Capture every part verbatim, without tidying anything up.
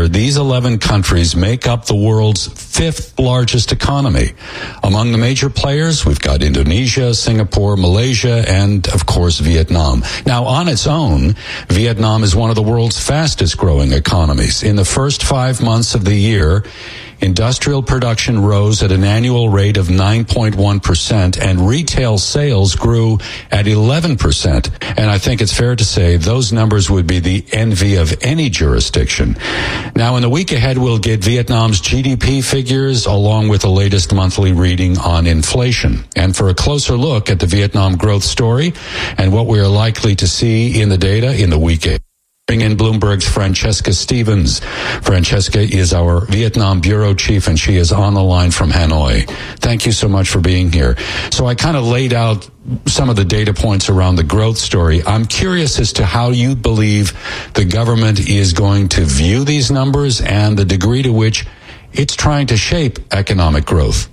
These eleven countries make up the world's fifth largest economy. Among the major players, we've got Indonesia, Singapore, Malaysia, and, of course, Vietnam. Now, on its own, Vietnam is one of the world's fastest growing economies. In the first five months of the year, industrial production rose at an annual rate of nine point one percent, and retail sales grew at eleven percent. And I think it's fair to say those numbers would be the envy of any jurisdiction. Now, in the week ahead, we'll get Vietnam's G D P figures along with the latest monthly reading on inflation. And for a closer look at the Vietnam growth story and what we are likely to see in the data in the week ahead, in Bloomberg's Francesca Stevens. Francesca is our Vietnam bureau chief, and she is on the line from Hanoi. Thank you so much for being here. So I kind of laid out some of the data points around the growth story. I'm curious as to how you believe the government is going to view these numbers and the degree to which it's trying to shape economic growth.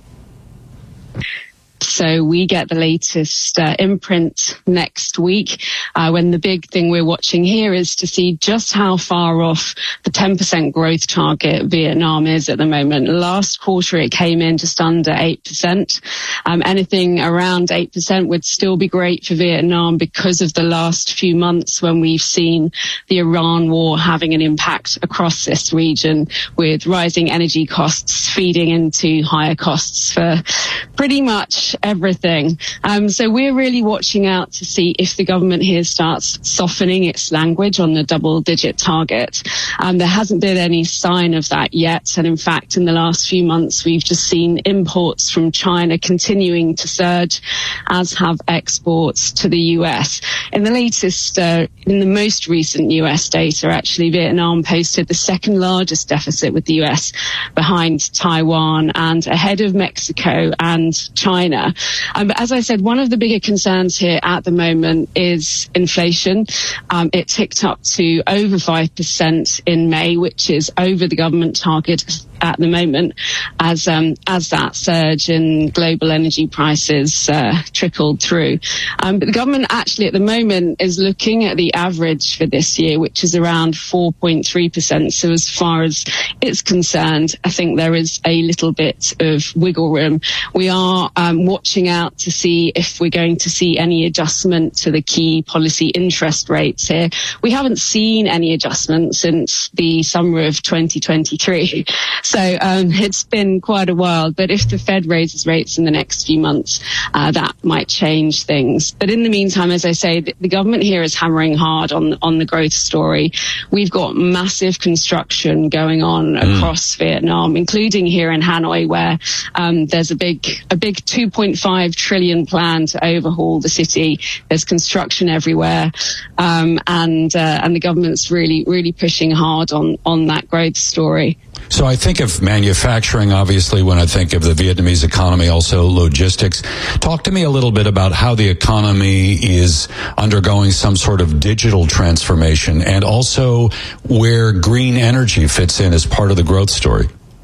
So we get the latest uh, imprint next week, uh, when the big thing we're watching here is to see just how far off the ten percent growth target Vietnam is at the moment. Last quarter, it came in just under eight percent. Um, anything around eight percent would still be great for Vietnam because of the last few months when we've seen the Iran war having an impact across this region, with rising energy costs feeding into higher costs for pretty much everything. Um, so we're really watching out to see if the government here starts softening its language on the double-digit target. Um, there hasn't been any sign of that yet. And in fact, in the last few months, we've just seen imports from China continuing to surge, as have exports to the U S. In the latest, uh, in the most recent U S data, actually, Vietnam posted the second largest deficit with the U S, behind Taiwan and ahead of Mexico and China. Um, but as I said, one of the bigger concerns here at the moment is inflation. Um, it ticked up to over five percent in May, which is over the government target at the moment, as um, as that surge in global energy prices uh, trickled through. Um, but the government actually at the moment is looking at the average for this year, which is around four point three percent. So as far as it's concerned, I think there is a little bit of wiggle room. We are um, watching out to see if we're going to see any adjustment to the key policy interest rates here. We haven't seen any adjustment since the summer of twenty twenty-three. So um, it's been quite a while. But if the Fed raises rates in the next few months, uh, that might change things. But in the meantime, as I say, the, the government here is hammering hard on, on the growth story. We've got massive construction going on mm. across Vietnam, including here in Hanoi, where um, there's a big, a big two point five trillion plan to overhaul the city. There's construction everywhere. Um, and, uh, and the government's really, really pushing hard on, on that growth story. So I think of manufacturing, obviously, when I think of the Vietnamese economy, also logistics. Talk to me a little bit about how the economy is undergoing some sort of digital transformation, and also where green energy fits in as part of the growth story.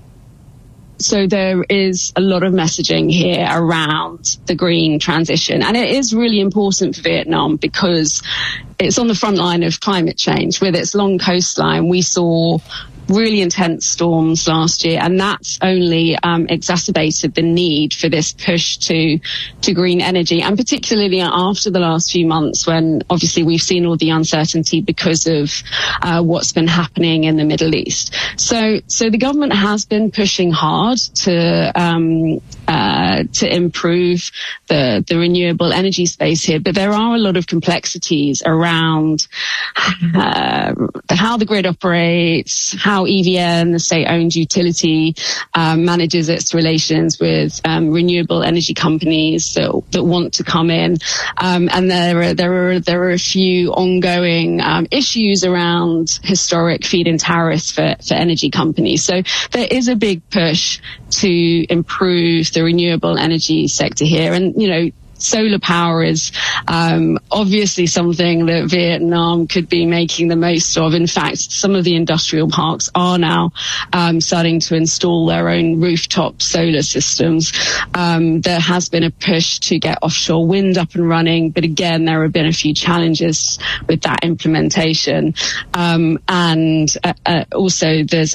So there is a lot of messaging here around the green transition, and it is really important for Vietnam because it's on the front line of climate change. With its long coastline, we saw really intense storms last year, and that's only um, exacerbated the need for this push to to green energy, and particularly after the last few months when obviously we've seen all the uncertainty because of uh, what's been happening in the Middle East. So so the government has been pushing hard to um, uh, to improve the, the renewable energy space here, but there are a lot of complexities around uh, how the grid operates, how How E V N, the state-owned utility, um, manages its relations with um, renewable energy companies that, that want to come in, um, and there are there are there are a few ongoing um, issues around historic feed-in tariffs for for energy companies. So there is a big push to improve the renewable energy sector here, and you know. Solar power is um, obviously something that Vietnam could be making the most of. In fact, some of the industrial parks are now um, starting to install their own rooftop solar systems. Um, there has been a push to get offshore wind up and running, but again, there have been a few challenges with that implementation. Um, and uh, uh, also there's